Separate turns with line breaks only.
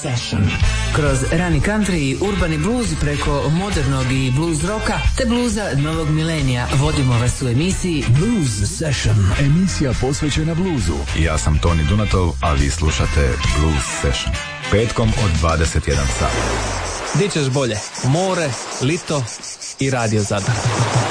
Session.
Kroz rani country i urbani blues preko modernog i blues roka te bluza novog milenija vodimo vas u emisiji
Blues Session, emisija posvećena bluzu.
Ja sam Toni Dunatov, a vi slušate Blues Session. Petkom od 21 sat.
Di ćeš bolje? More, lito i Radio Zadar.